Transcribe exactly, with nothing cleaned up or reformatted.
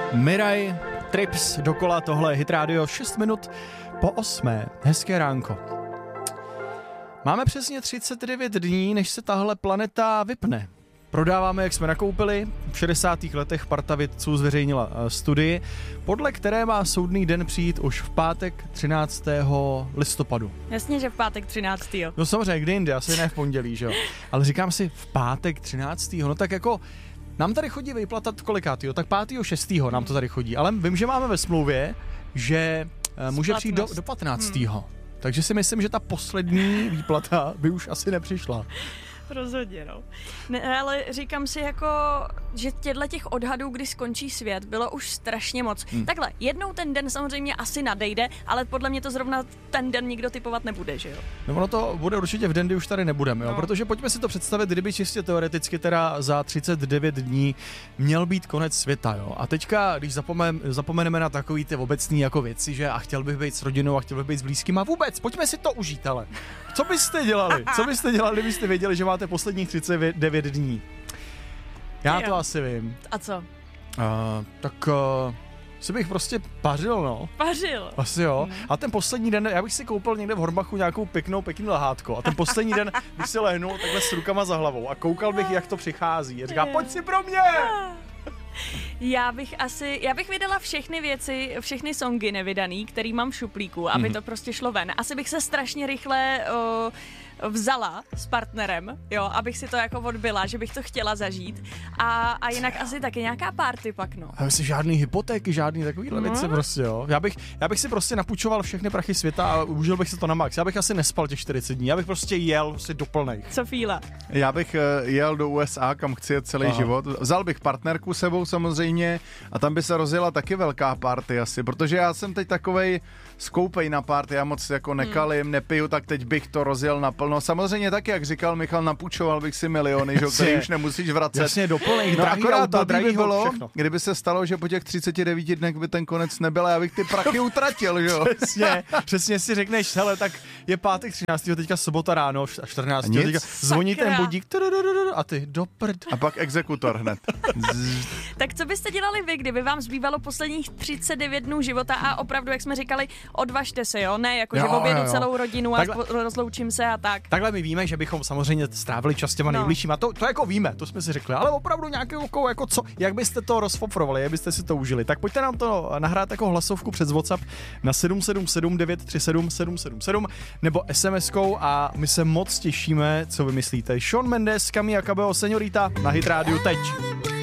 Miraj, Trips, dokola, tohle je Hit Radio, šest minut po osmé. Hezké ránko. Máme přesně třicet devět dní, než se tahle planeta vypne. Prodáváme, jak jsme nakoupili. V šedesátých letech parta vědců zveřejnila studii, podle které má soudný den přijít už v pátek třináctého listopadu. Jasně, že v pátek třináctého No samozřejmě, kde jinde, asi ne v pondělí, že jo. Ale říkám si, v pátek třináctého No tak jako, nám tady chodí vyplatat kolikátýho, tak pátého šestého nám to tady chodí. Ale vím, že máme ve smlouvě, že uh, může přijít do, do patnáctého Hmm. Takže si myslím, že ta poslední výplata by už asi nepřišla. Rozhodně, no. Ne, ale říkám si jako, že těchto těch odhadů, kdy skončí svět, bylo už strašně moc. Hmm. Takhle, jednou ten den samozřejmě asi nadejde, ale podle mě to zrovna ten den nikdo typovat nebude, že jo? No ono to bude určitě v den, kdy už tady nebudeme, jo? No. Protože pojďme si to představit, kdyby čistě teoreticky teda za třicet devět dní měl být konec světa, jo? A teďka, když zapomen, zapomeneme na takový ty obecný jako věci, že a chtěl bych být s rodinou a chtěl bych být s blízkým a vůbec, pojďme si to užít, ale co byste dělali? Co byste dělali, kdybyste věděli, že máte posledních třicet devět dní? Já to asi vím. A co? Uh, tak uh, si bych prostě pařil, no. Pařil? Asi jo. Hmm. A ten poslední den, já bych si koupil někde v Hornbachu nějakou pěknou, pěkný lehátko. A ten poslední den bych si lehnul takhle s rukama za hlavou a koukal bych, jak to přichází. A říká, pojď si pro mě! Já bych asi, já bych vydala všechny věci, všechny songy nevydaný, který mám v šuplíku, aby mm-hmm. to prostě šlo ven. Asi bych se strašně rychle o, vzala s partnerem, jo, abych si to jako odbyla, že bych to chtěla zažít. A, a jinak asi taky nějaká party pak, no. A myslím, žádný hypotéky, žádný takovýhle no. věci prostě, jo. Já bych, já bych si prostě napůjčoval všechny prachy světa a užil bych si to na max. Já bych asi nespal těch čtyřicet dní, já bych prostě jel prostě do plnej. Co fíla? Já bych uh, jel do U S A, kam chci jet celý Aha. život. Vzal bych partnerku sebou samozřejmě a tam by se rozjela taky velká party asi, protože já jsem teď takovej skoupej na party, já moc jako nekalím, hmm. nepiju, tak teď bych to rozjel naplno. Samozřejmě taky, jak říkal Michal, napůjčoval bych si miliony, že, který už nemusíš vracet. Jasně, do plných, no, drahý akorát auta, to by drahý bylo, všechno. Kdyby se stalo, že po těch třiceti devíti dnech by ten konec nebyl a já bych ty prachy utratil, že jo. Přesně, přesně si řekneš, hele, tak je pátek třináctého teďka sobota ráno a čtrnáctého teďka zvoní ten budík a ty do prd. A pak exekutor hned. Tak co byste dělali vy, kdyby vám zbývalo posledních třicet devět dnů života a opravdu, jak jsme říkali, odvažte se, jo? Ne, jako že objedu celou rodinu a takhle, rozloučím se a tak. Takhle my víme, že bychom samozřejmě strávili čas těma no. nejbližšíma. A to, to jako víme, to jsme si řekli, ale opravdu nějakého jako, jako co, jak byste to rozfofrovali, jak byste si to užili. Tak pojďte nám to nahrát jako hlasovku přes WhatsApp na sedm sedm sedm devět tři sedm sedm sedm sedm nebo SMSkou a my se moc těšíme, co vymyslíte. Shawn Mendes, Camila Cabello, Señorita na Hit Radio teď.